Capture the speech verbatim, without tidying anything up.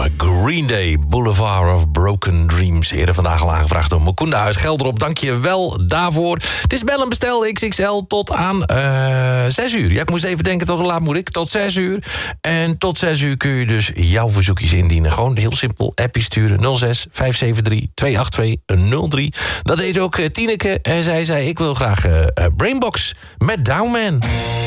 Green Day, Boulevard of Broken Dreams. Eerder vandaag al aangevraagd door Mukunda uit Gelderop. Dank je wel daarvoor. Het is bel en bestel X X L tot aan uh, zes uur. Ja, ik moest even denken, tot hoe laat moet ik? Tot zes uur. En tot zes uur kun je dus jouw verzoekjes indienen. Gewoon heel simpel, appje sturen. nul zes vijf zeven drie twee acht twee nul drie. Dat deed ook uh, Tineke. En zij zei, ik wil graag uh, uh, Brainbox met Downman.